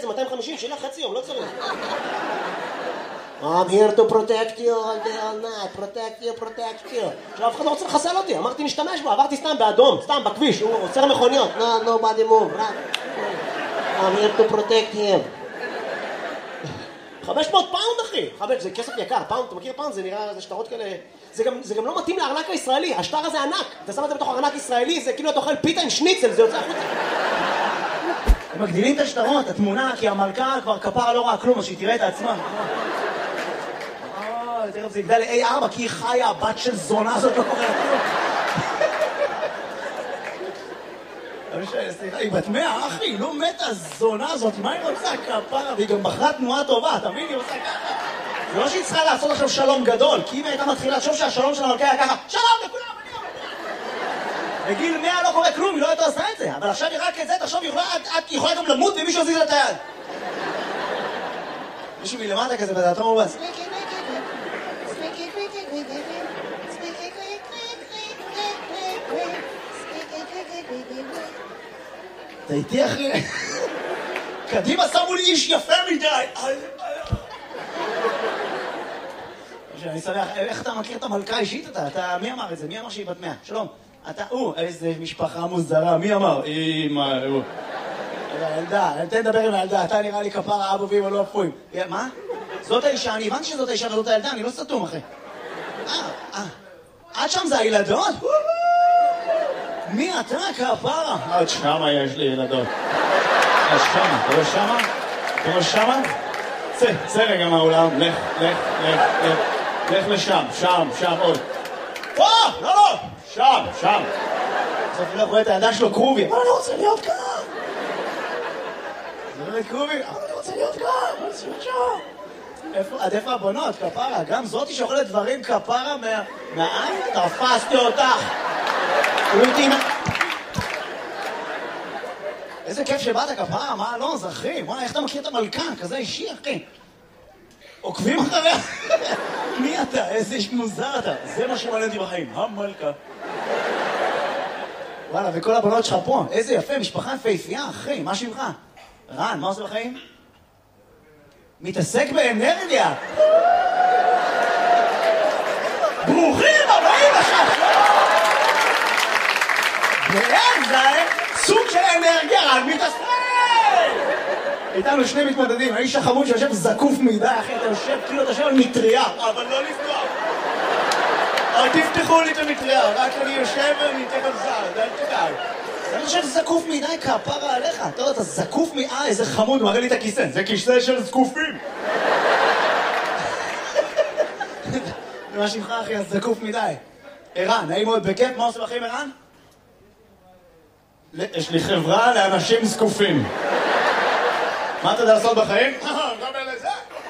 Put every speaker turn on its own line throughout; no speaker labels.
250, שילך חצי יום, לא צריך. I'm here to protect you all day all night, protect you. עכשיו אף אחד לא רוצה לחסל אותי, אמרתי נשתמש בו, עברתי סתם באדום, סתם בכביש, הוא עוצר מכוניות. Nobody move, I'm here to protect him. 500 פאונד אחי, זה כסף יקר, פאונד, אתה מכיר פאונד? זה נראה, זה שטרות כאלה, זה גם לא מתאים לארנק הישראלי, השטר הזה ענק, אתה שם את זה בתוך ארנק ישראלי, זה כאילו אתה אוכל פיתה עם שניצל, זה יוצא החוצה. הם מגדילים את השטרות, התמונה, כי המלכה כבר כפרה לא ראה כלום, אז שהיא תראה את עצמה. תראה, זה יגדל ל-A4, כי היא חיה, הבת של זונה הזאת לא קוראה כלום. סליחה, היא בת 100, אחי, היא לא מתה הזונה הזאת, מה היא רוצה כפרה? והיא גם בחרה תנועה טובה, אתה מבין? היא רוצה ככה. זה לא שהיא צריכה לעשות עכשיו שלום גדול, כי אם הייתה מתחילה לחשוב שהשלום של המלכה היה ככה, שלום לכולם, אני אומר. בגיל 100 לא קורה כלום, היא לא הייתה עושה את זה, אבל עכשיו היא רק את זה, תחשוב, היא יכולה גם למות ומישהו עזיז את היד. מישהו מלמטה כזה בדעתו מובס. אתה איתי אחי? קדימה שמו לי איש יפה מדי. אני שמח, איך אתה מכיר את המלכה האישית אתה? מי אמר את זה? מי אמר שהיא בת 100? שלום. אתה, איזה משפחה מוזרה, מי אמר? אמא, ילדה, תן לדבר עם הילדה, אתה נראה לי כפרה אבו ואמא לא אפויים. מה? זאת האישה, אני הבנתי שזאת האישה וזאת הילדה, אני לא סתום אחי. עד שם זה הילדות? מי אתה כפרה? עד שמה יש לי ילדות. עד שמה, אתה רואה שמה? אתה רואה שמה? צא רגע מהאולם, לך לשם, שם עוד. לא, שם. בסוף אני לא רואה את הידה שלו קרובי. אבל אני רוצה להיות כאן. זה לא קרובי, אבל אני רוצה להיות כאן. אני רוצה להיות שם. עד איפה הבנות, כפרה? גם זאתי שאוכלת דברים כפרה מהעין? תפסתי אותך. איזה כיף שבאת כפרה, מה לא, זה אחי, וואי, איך אתה מכיר את המלכה, כזה אישי אחי. עוקבים אחריה. מי אתה? איזה איש מוזר אתה. זה מה שמעניין אותי בחיים, המלכה. וואלה, וכל הבנות שלך פה, איזה יפה, משפחה יפהפייה, אחי, מה שמך? רן, מה עושה בחיים? מתעסק באנרגיה. ברוכים הבאים עכשיו. זה סוג של אנרגיה, רן מתעסק. איתנו שני מתמודדים, האיש החמוד שיושב זקוף מדי, אחי, אתה יושב כאילו אתה יושב על מטריה, אבל לא לפתוח. אל תפתחו לי את המטריה, רק אני יושב ואני אתן על זר, אל תדאג. אני חושב זקוף מדי כפרה עליך, אתה יודע, אתה זקוף איזה חמוד, מראה לי את הכיסא, זה כיסא של זקופים. מה שמך אחי, אז זקוף מדי. ערן, נעים מאוד בכיף, מה עושה בחיים ערן? יש לי חברה לאנשים זקופים. מה אתה יודע לעשות בחיים? גם אלה זה.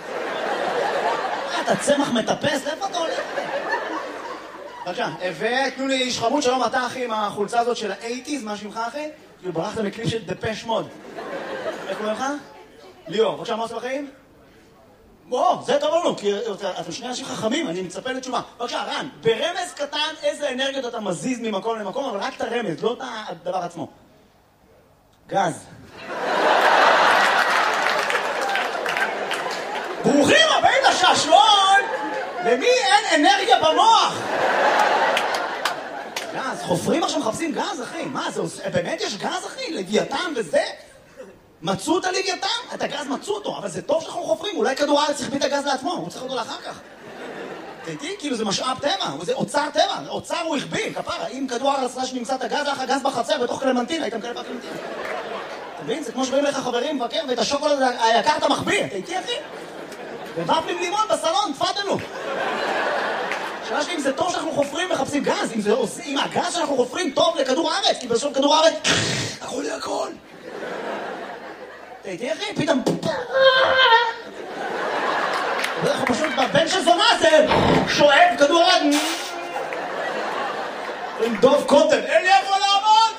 אתה צמח מטפס, איפה אתה הולך? בבקשה, ותנו לי איש חמוד, שלום אתה אחי עם החולצה הזאת של ה-80s, מה שמך אחי? כאילו ברחת מקליפ של דפש מוד. איך קוראים לך? ליאור, בבקשה, מה עושה בחיים? זה טוב לנו, כי אתם שני אנשים חכמים, אני מצפה לתשובה. בבקשה, רן, ברמז קטן איזה אנרגיות אתה מזיז ממקום למקום, אבל רק את הרמז, לא את הדבר עצמו. גז. ברוכים הבאים לשעשועון! למי אין אנרגיה במוח? גז, חופרים עכשיו מחפשים גז, אחי. מה, זה באמת יש גז, אחי? לוויתן וזה? מצאו את הלוויתן? את הגז מצאו אותו, אבל זה טוב שאנחנו חופרים. אולי כדור הארץ יחביא את הגז לעצמו, הוא צריך אותו לאחר כך. תדעי, כאילו זה משאב טבע, זה אוצר טבע, אוצר הוא החביא, כפרה. אם כדור הארץ רש נמצא את הגז, לך הגז בחצר בתוך קלמנטין, היית מקלף קלמנטין. אתה מבין? זה כמו שבאים לך חברים מבקר ואת השוקולד היקר אתה מחביא. אתה איתי, אחי? ובפלים לימון בסלון, תפתנו. שאלה שלי אם זה טוב שאנחנו חופרים מחפשים גז, אם הגז שאנחנו חופרים טוב לכדור הארץ, כי בסוף כדור הארץ, הכל לי הכל. אתה איתי, אחי? פתאום... אנחנו פשוט בבן של זונה זה שואב כדור הארץ. עם דוב קוטן, אין לי איפה לעמוד!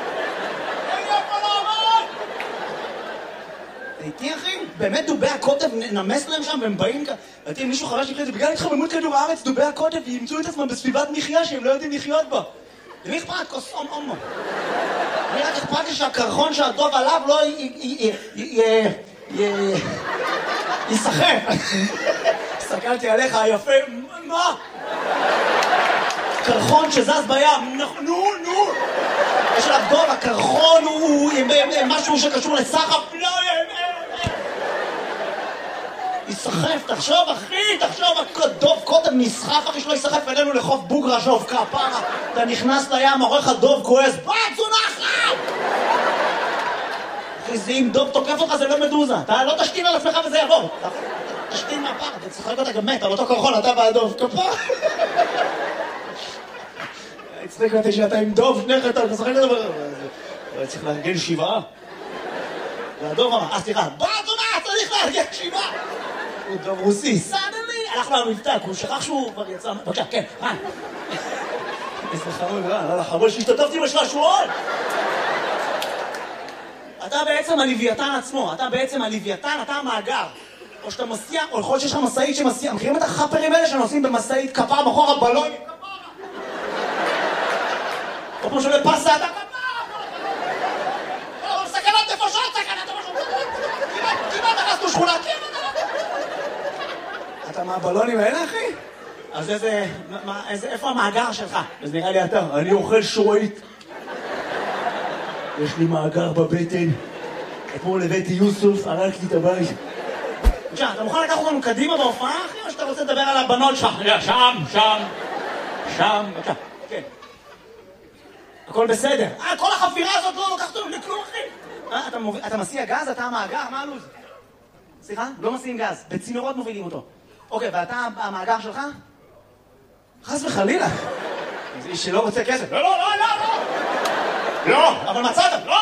איתי אחי, באמת דובי הקוטב נמס להם שם והם באים כאן. ראיתי עם מישהו חרש נכנס, בגלל התחממות כדור הארץ, דובי הקוטב ימצאו את עצמם בסביבת מחיה שהם לא יודעים לחיות בה. למי אכפת? כוס אומו. אני רק אכפת לי שהקרחון שהדוב עליו לא ייסחף. הסתכלתי עליך, היפה, מה? קרחון שזז בים, נו. יש עליו דוב, הקרחון הוא משהו שקשור לסחף, לא, ייסחף, תחשוב אחי, דוב קודם נסחף, אחי שלא ייסחף אלינו לחוף בוגרשוב, כפרה. אתה נכנס לים, עורך הדוב כועס, צונחת! אחי, זה אם דוב תוקף אותך זה לא מדוזה, אתה לא תשתין על עצמך וזה יעבור. תשתין מהפר, אתה צחק אותה גם מת, על אותו קרחון, אתה והדוב, כפרה. הצחק אותי שאתה עם דוב, שניך, אתה משחק את זה, צריך לארגן 7. והדוב אמר, סליחה, צונחת, צריך לארגן 7. הוא דוב רוסי, סדלי, הלך לו המבטא, הוא שכח שהוא כבר יצא, בבקשה, כן, רן. איזה חמוד, רן, חמוד שהשתתפתי בשעשועון. אתה בעצם הלוויתן עצמו, אתה המאגר. או שאתה מסיע, או יכול להיות שיש לך מסעית שמסיע, מכירים את החפרים האלה שנוסעים במסעית כפרה מאחור הבלון? או כמו שעולה פסה, אתה כפרה! או סכנת נפשות, כמעט הרסנו שכונה, אתה מהבלונים האלה, אחי? אז איפה המאגר שלך? אז נראה לי אתה, אני אוכל שורית. יש לי מאגר בבטן. אתמול הבאתי יוסוף, הרק לי את הבית. בבקשה, אתה מוכן לקחת אותנו קדימה בהופעה, אחי? או שאתה רוצה לדבר על הבנות שלך? שם, בבקשה, כן. הכל בסדר. כל החפירה הזאת לא לוקחת אותנו לכלום, אחי. אתה מסיע גז? אתה המאגר? מה הלו"ז? סליחה? לא מסיעים גז. בצינורות מובילים אותו. אוקיי, ואתה המאגר שלך? חס וחלילה. זה איש שלא רוצה כסף. לא, אבל מצאת. לא.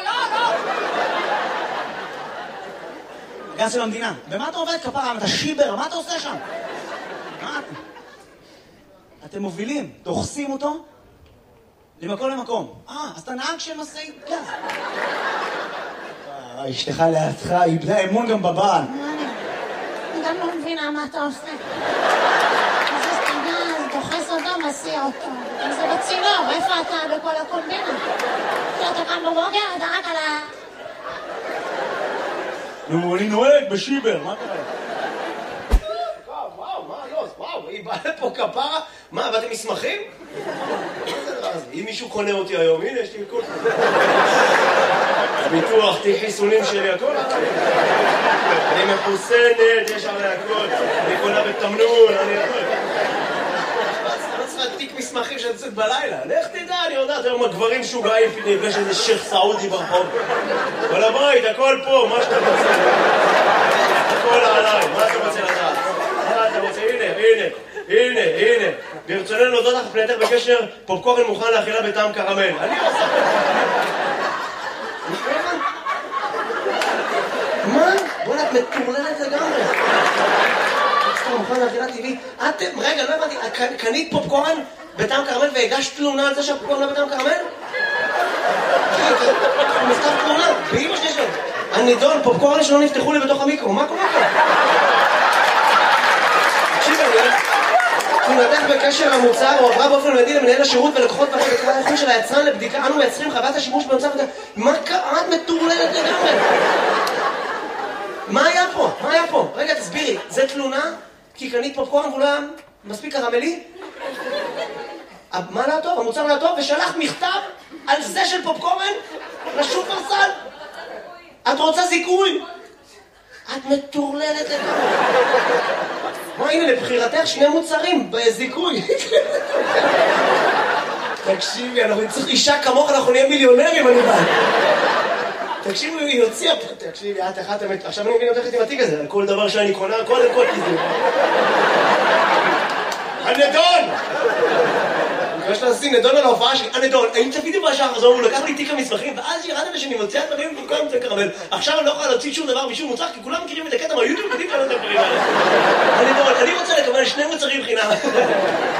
גז של המדינה. במה אתה עובד כפרה? אתה שיבר, מה אתה עושה שם? אתם מובילים, דוחסים אותו למקום למקום. אז אתה נהג של משאית גז. אשתך לידך, איבדה אמון גם בבעל.
אני גם לא מבינה מה אתה עושה. מזיז את הגז, דוחס אותו, מסיע אותו. אם זה בצינור, איפה אתה בכל הקומבינה? אתה קם בבוקר, אתה רק על ה...
נו, אני נוהג בשיבר, מה קרה?
וואו, היא באה לפה כפרה? מה, באתם מסמכים? אם מישהו קונה אותי היום, הנה, יש לי מכל... ביטוח, תיק חיסונים שלי, הכל. אני מחוסנת, יש עלי הכל. אני קונה בתמנון, אני הכל. לא צריכה תיק מסמכים שאני יוצאת בלילה. לך תדע, אני יודעת, היום הגברים שוגעים, נפגש איזה שייך סעודי ברחוב. כל הבית, הכל פה, מה שאתה רוצה. הכל עליי, מה אתה רוצה לדעת? מה אתה רוצה? הנה. ברצוננו להודות לך פנייתך בקשר, פופקורן מוכן לאכילה בטעם קרמל. אני עושה... מה? בוא'נה, את מטורללת לגמרי. פופקורן מוכן לאכילה טבעית. רגע, לא הבנתי, קנית פופקורן בטעם קרמל והגשת תלונה על זה שהפופקורן לא בטעם קרמל? הוא מכתב תלונה, באמא שלי שלו. הנידון, פופקורן שלא נפתחו לי בתוך המיקרו, מה קורה פה? תקשיב, תלונתך בקשר המוצר הועברה באופן מיידי למנהל השירות ולקוחות בקרת האיכות של היצרן לבדיקה. אנו מייצרים חוות השימוש במוצר וזה... מה קרה? את מטורללת לגמרי. מה היה פה? רגע, תסבירי. זה תלונה? כי קנית פופקורן והוא לא היה מספיק קרמלי? מה לא טוב? המוצר לא טוב? ושלחת מכתב על זה של פופקורן לשופרסל? את רוצה זיכוי? את מטורללת לגמרי. הנה, לבחירתך 2 מוצרים בזיכוי. תקשיבי, אנחנו צריך אישה כמוך, אנחנו נהיה מיליונרים, אני בא. תקשיבי, היא הוציאה פה. תקשיבי, את אחת אמת. עכשיו אני מבין אותך עם התיק הזה, על כל דבר שאני קונה, קודם כל תיזו. הנדון! אני מקווה שאתה נשים נדון על ההופעה שלי. הנדון, האם צפיתי בשעה הזו, הוא לקח לי תיק המסמכים, ואז ירדתי שאני מוציאה דברים וכל מוצא קרמל. עכשיו אני לא יכולה להוציא שום דבר משום מוצר, כי כולם מכירים את הקטע מהיוטיוב, יודעים כאלה את הדברים האלה. הנדון, אני רוצה לקבל 2 מוצרים חינם.